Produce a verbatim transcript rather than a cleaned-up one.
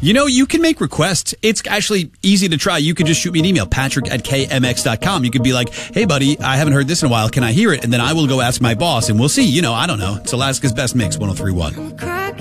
You know, you can make requests. It's actually easy to try. You can just shoot me an email, Patrick at K M X dot com. You could be like, hey, buddy, I haven't heard this in a while. Can I hear it? And then I will go ask my boss, and we'll see. You know, I don't know. It's Alaska's Best Mix, one oh three point one.